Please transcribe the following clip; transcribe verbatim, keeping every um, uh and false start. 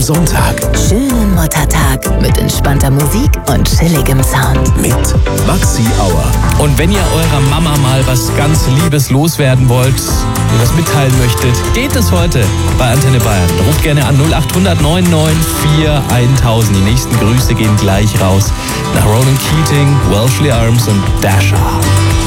Sonntag. Schönen Muttertag mit entspannter Musik und chilligem Sound. Mit Maxi Auer. Und wenn ihr eurer Mama mal was ganz Liebes loswerden wollt, ihr was mitteilen möchtet, geht es heute bei Antenne Bayern. Ruft gerne an null acht hundert neun neun vier tausend. Die nächsten Grüße gehen gleich raus nach Ronan Keating, Welshly Arms und Dasha.